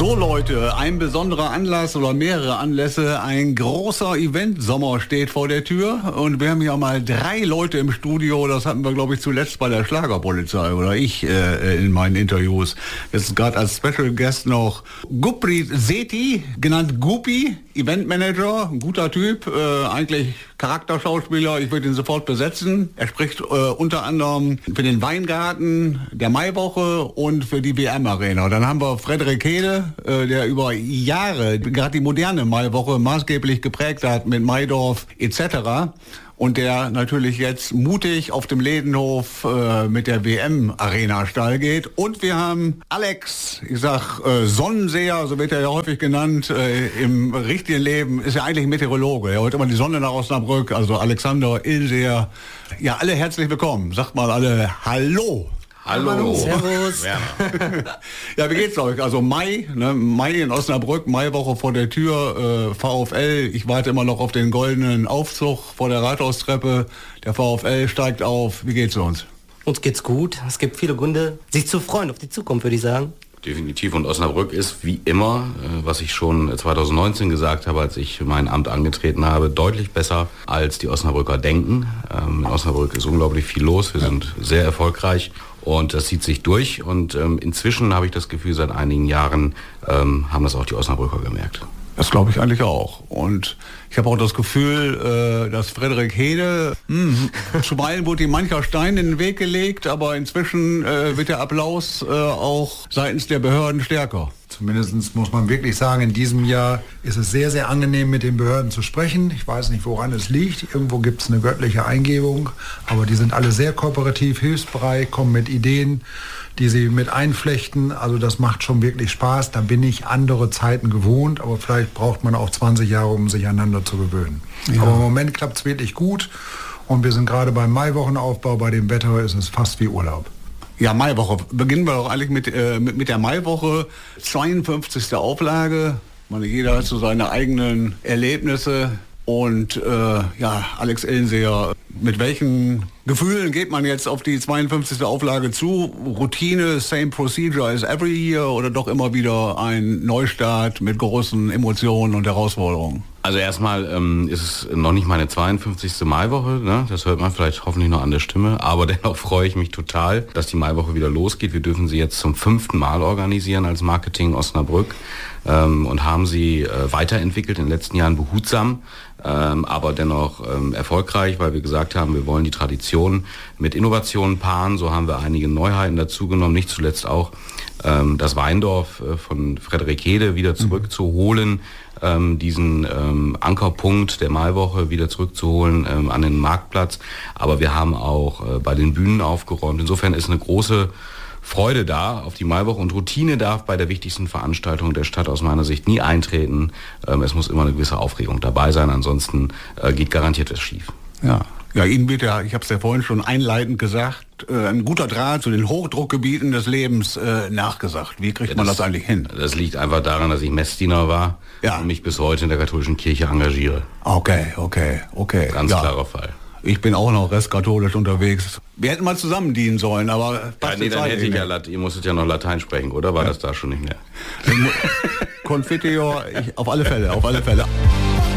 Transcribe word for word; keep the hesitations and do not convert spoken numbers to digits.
So Leute, ein besonderer Anlass oder mehrere Anlässe, ein großer Event-Sommer steht vor der Tür und wir haben hier mal drei Leute im Studio, das hatten wir glaube ich zuletzt bei der Schlagerpolizei oder ich äh, in meinen Interviews. Jetzt ist gerade als Special Guest noch Gurpreet Sethi, genannt Guppy, Eventmanager, ein guter Typ, äh, eigentlich Charakterschauspieler, ich würde ihn sofort besetzen. Er spricht äh, unter anderem für den Weingarten der Maiwoche und für die W M-Arena. Dann haben wir Frederik Hede, äh, der über Jahre gerade die moderne Maiwoche maßgeblich geprägt hat mit Maidorf et cetera. Und der natürlich jetzt mutig auf dem Lädenhof äh, mit der W M-Arena steil geht. Und wir haben Alex, ich sag äh, Sonnenseher, so wird er ja häufig genannt, äh, im richtigen Leben, ist ja eigentlich Meteorologe. Er holt immer die Sonne nach Osnabrück, also Alexander Ilseer. Ja, alle herzlich willkommen. Sagt mal alle Hallo. Hallo. Hallo. Servus. Ja, wie geht's euch? Also Mai, ne? Mai in Osnabrück, Maiwoche vor der Tür, äh, VfL. Ich warte immer noch auf den goldenen Aufzug vor der Rathaustreppe. Der VfL steigt auf. Wie geht's uns? Uns geht's gut. Es gibt viele Gründe, sich zu freuen auf die Zukunft, würde ich sagen. Definitiv. Und Osnabrück ist wie immer, äh, was ich schon zwanzig neunzehn gesagt habe, als ich mein Amt angetreten habe, deutlich besser als die Osnabrücker denken. Ähm, in Osnabrück ist unglaublich viel los. Wir ja. sind sehr erfolgreich. Und das zieht sich durch und ähm, inzwischen habe ich das Gefühl, seit einigen Jahren ähm, haben das auch die Osnabrücker gemerkt. Das glaube ich eigentlich auch. Und ich habe auch das Gefühl, äh, dass Frederik Hede, mh, zuweilen wurde ihm mancher Stein in den Weg gelegt, aber inzwischen äh, wird der Applaus äh, auch seitens der Behörden stärker. Zumindest muss man wirklich sagen, in diesem Jahr ist es sehr, sehr angenehm, mit den Behörden zu sprechen. Ich weiß nicht, woran es liegt. Irgendwo gibt es eine göttliche Eingebung. Aber die sind alle sehr kooperativ, hilfsbereit, kommen mit Ideen, die sie mit einflechten. Also das macht schon wirklich Spaß. Da bin ich andere Zeiten gewohnt. Aber vielleicht braucht man auch zwanzig Jahre, um sich einander zu gewöhnen. Ja. Aber im Moment klappt es wirklich gut. Und wir sind gerade beim Maiwochenaufbau. Bei dem Wetter ist es fast wie Urlaub. Ja, Maiwoche. Beginnen wir doch eigentlich mit, äh, mit, mit der Maiwoche. zweiundfünfzigste Auflage. Man, jeder hat so seine eigenen Erlebnisse. Und äh, ja, Alex Ilseer, mit welchen Gefühlen geht man jetzt auf die zweiundfünfzigste Auflage zu? Routine, same procedure as every year oder doch immer wieder ein Neustart mit großen Emotionen und Herausforderungen? Also erstmal ähm, ist es noch nicht meine zweiundfünfzigste Maiwoche, ne? Das hört man vielleicht hoffentlich noch an der Stimme, aber dennoch freue ich mich total, dass die Maiwoche wieder losgeht. Wir dürfen sie jetzt zum fünften Mal organisieren als Marketing Osnabrück ähm, und haben sie äh, weiterentwickelt, in den letzten Jahren behutsam, ähm, aber dennoch ähm, erfolgreich, weil wir gesagt haben, wir wollen die Tradition mit Innovationen paaren. So haben wir einige Neuheiten dazugenommen, nicht zuletzt auch ähm, das Weindorf äh, von Frederik Hede wieder zurückzuholen, ähm, diesen ähm, Ankerpunkt der Maiwoche wieder zurückzuholen ähm, an den Marktplatz. Aber wir haben auch äh, bei den Bühnen aufgeräumt. Insofern ist eine große Freude da auf die Maiwoche und Routine darf bei der wichtigsten Veranstaltung der Stadt aus meiner Sicht nie eintreten. Ähm, es muss immer eine gewisse Aufregung dabei sein, ansonsten äh, geht garantiert was schief. Ja. Ja, Ihnen wird ja, ich habe es ja vorhin schon einleitend gesagt, äh, ein guter Draht zu den Hochdruckgebieten des Lebens äh, nachgesagt. Wie kriegt ja, man das, das eigentlich hin? Das liegt einfach daran, dass ich Messdiener war ja. und mich bis heute in der katholischen Kirche engagiere. Okay, okay, okay. Ganz ja. klarer Fall. Ich bin auch noch restkatholisch unterwegs. Wir hätten mal zusammen dienen sollen, aber... Ja, nee, dann hätte ich ja, ihr musstet ja noch Latein sprechen, oder? War ja. das da schon nicht mehr? Confiteor, ich, auf alle Fälle, auf alle Fälle.